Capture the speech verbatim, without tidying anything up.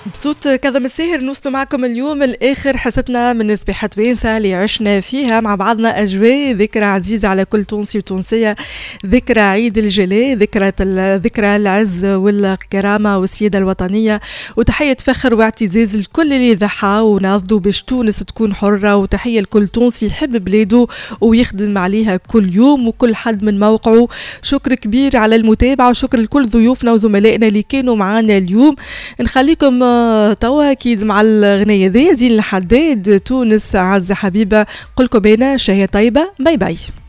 بصوت كذا مساهر نوصلوا معكم اليوم الآخر حصتنا من سباحة توانسة اللي عشنا فيها مع بعضنا أجواء ذكرى عزيزة على كل تونسي وتونسية، ذكرى عيد الجلاء، ذكرى ذكرى العز والكرامة والسيادة الوطنية، وتحية فخر واعتزاز الكل اللي ضحى وناضوا باش تونس تكون حرة، وتحية لكل تونسي يحب بلاده ويخدم عليها كل يوم وكل حد من موقعه. شكر كبير على المتابعة وشكر لكل ضيوفنا وزملائنا اللي كانوا معنا اليوم. نخليكم توا اكيد مع الغنية ذي زين الحداد، تونس عزة حبيبة، قلكم بينا شهية طيبة، باي باي.